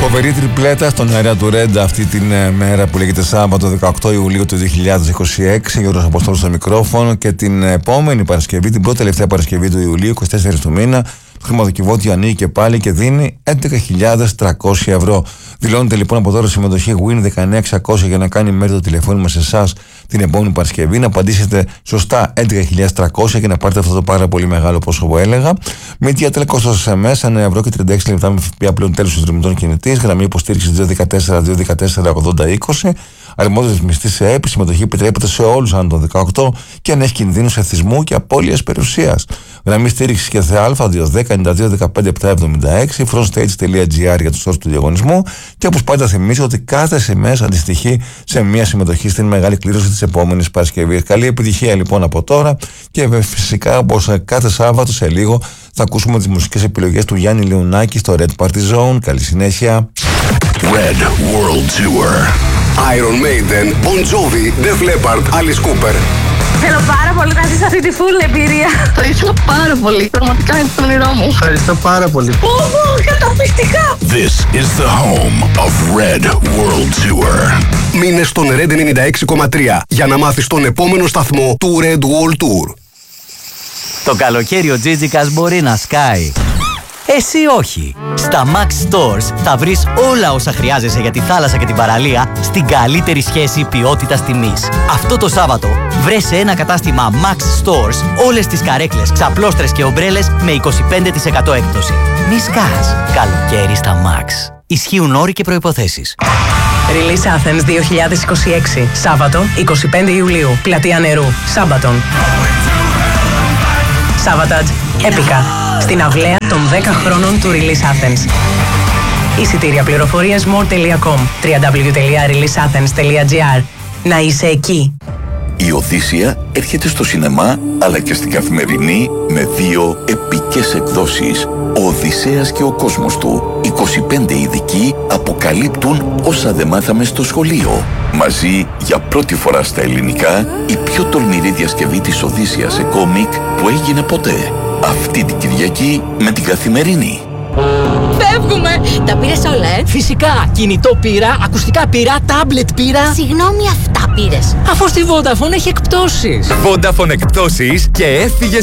Φοβερή τριπλέτα στον αέρα του Ρέντα αυτή την μέρα που λέγεται Σάββατο 18 Ιουλίου του 2026. Γιώργος Αποστόλου στο μικρόφωνο. Και την επόμενη Παρασκευή, την πρώτη τελευταία Παρασκευή του Ιουλίου, 24 του μήνα, το χρηματοκιβώτιο ανοίγει και πάλι και δίνει 11.300 ευρώ. Δηλώνεται λοιπόν από τώρα συμμετοχή Win 19600 για να κάνει μέρη το τηλεφώνημα σε εσάς την επόμενη Παρασκευή. Να απαντήσετε σωστά 11.300 και να πάρετε αυτό το πάρα πολύ μεγάλο ποσό που έλεγα. Μήτια τέλκοστος SMS 1 ευρώ και 36 λεπτά με ΦΠΑ πλέον τέλος του δρυμητών κινητής. Γραμμή υποστήριξη 214-214-80-20. Αρμόδιος ρυθμιστής σε ΕΠ. Συμμετοχή επιτρέπεται σε όλους άνω των 18 και αν έχει κινδύνους εθισμού και απώλειας περιουσίας. Γραμμή στήριξης και ΘΑ 210-92-15-776. frontstage.gr για τους όρους του διαγωνισμού. Και όπως πάντα θυμίζω ότι κάθε SMS αντιστοιχεί σε μια συμμετοχή στην μεγάλη κλήρωση της επόμενης Παρασκευής. Καλή επιτυχία λοιπόν από τώρα και φυσικά όπως κάθε Σάββατο σε λίγο θα ακούσουμε τις μουσικές επιλογές του Γιάννη Λεωνάκη στο Red Party Zone. Καλή συνέχεια. Red World Tour. Iron Maiden, Bon Jovi, Def Leppard, Alice Cooper. Θέλω πάρα πολύ να ζήσω αυτή τη full εμπειρία. Το ήθελα πάρα πολύ. Πραγματικά είναι το όνειρό μου. Ευχαριστώ πάρα πολύ. Καταπληκτικά! This is the home of Red World Tour. Μείνε στον Red 96,3 για να μάθεις τον επόμενο σταθμό του Red World Tour. Το καλοκαίρι ο Τζίτζικας μπορεί να σκάει. Εσύ όχι. Στα Max Stores θα βρεις όλα όσα χρειάζεσαι για τη θάλασσα και την παραλία στην καλύτερη σχέση ποιότητας-τιμής. Αυτό το Σάββατο βρες σε ένα κατάστημα Max Stores όλες τις καρέκλες, ξαπλώστρες και ομπρέλες με 25% έκπτωση. Μη σκάς. Καλοκαίρι στα Max. Ισχύουν όροι και προϋποθέσεις. Release Athens 2026. Σάββατο 25 Ιουλίου. Πλατεία Νερού. Σάμπατον. Σάββατατζ. Έπικα. Στην αυλαία των 10 χρόνων του Release Athens. Εισιτήρια πληροφορίες more.com, www.releaseathens.gr. Να είσαι εκεί. Η Οδύσσεια έρχεται στο σινεμά αλλά και στην καθημερινή με 2 επικές εκδόσεις. Ο Οδυσσέας και ο κόσμος του. 25 ειδικοί αποκαλύπτουν όσα δεν μάθαμε στο σχολείο. Μαζί για πρώτη φορά στα ελληνικά η πιο τολμηρή διασκευή της Οδύσσειας σε κόμικ που έγινε ποτέ. Αυτή την Κυριακή με την καθημερινή. Φεύγουμε! Τα πήρες όλα, Φυσικά! Κινητό πήρα, ακουστικά πήρα, τάμπλετ πήρα. Συγγνώμη, αυτά πήρες. Αφού στη Vodafone έχει εκπτώσεις. Vodafone εκπτώσεις και έφυγε